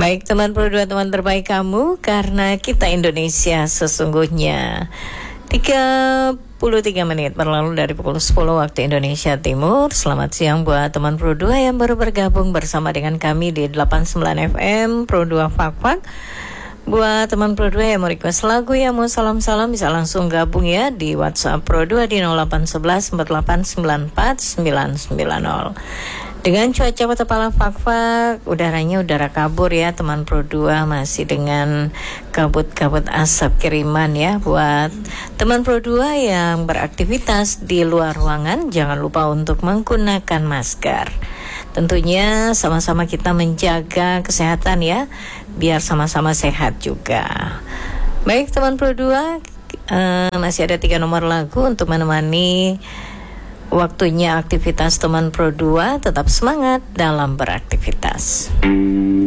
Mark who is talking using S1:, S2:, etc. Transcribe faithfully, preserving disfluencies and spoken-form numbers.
S1: Baik teman Pro dua, teman terbaik kamu, karena kita Indonesia sesungguhnya. Tiga puluh tiga menit berlalu dari pukul sepuluh waktu Indonesia Timur. Selamat siang buat teman Pro dua yang baru bergabung bersama dengan kami di delapan puluh sembilan F M Pro dua Fak-Fak. Buat teman Pro dua yang mau request lagu, ya mau salam-salam, bisa langsung gabung ya di WhatsApp Pro dua di nol delapan satu satu empat delapan sembilan empat sembilan sembilan nol. Dengan cuaca Kota Pala Fak-Fak, udaranya udara kabur ya teman Pro dua, masih dengan kabut-kabut asap kiriman ya. Buat teman Pro dua yang beraktivitas di luar ruangan, jangan lupa untuk menggunakan masker. Tentunya sama-sama kita menjaga kesehatan ya, biar sama-sama sehat juga. Baik teman Pro dua, uh, masih ada tiga nomor lagu untuk menemani waktunya aktivitas teman Pro dua. Tetap semangat dalam beraktivitas.